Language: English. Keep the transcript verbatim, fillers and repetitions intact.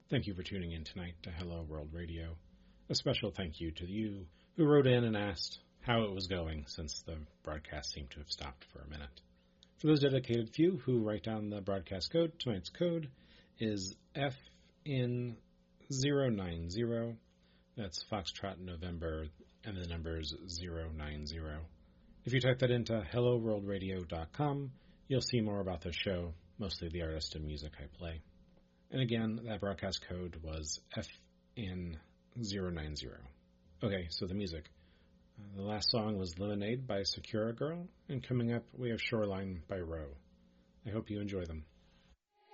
Thank you for tuning in tonight to Hello World Radio. A special thank you to you who wrote in and asked how it was going since the broadcast seemed to have stopped for a minute. For those dedicated few who write down the broadcast code, tonight's code is F N zero nine zero. That's Foxtrot November, and the number is zero nine zero. If you type that into hello world radio dot com, you'll see more about the show, mostly the artist and music I play. And again, that broadcast code was F N zero nine zero. Okay, so the music. Uh, the last song was Lemonade by Sakura Girl, and coming up we have Shoreline by Roe. I hope you enjoy them.